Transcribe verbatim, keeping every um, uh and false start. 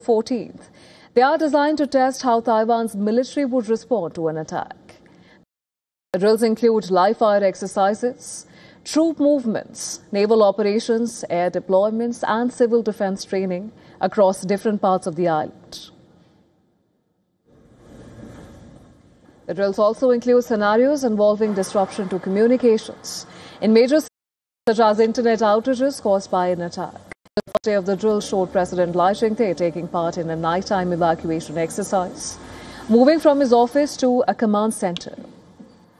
fourteenth. They are designed to test how Taiwan's military would respond to an attack. The drills include live-fire exercises, troop movements, naval operations, air deployments, and civil defense training across different parts of the island. The drills also include scenarios involving disruption to communications in major cities such as internet outages caused by an attack. The first day of the drill showed President Lai Ching-te taking part in a nighttime evacuation exercise, moving from his office to a command center.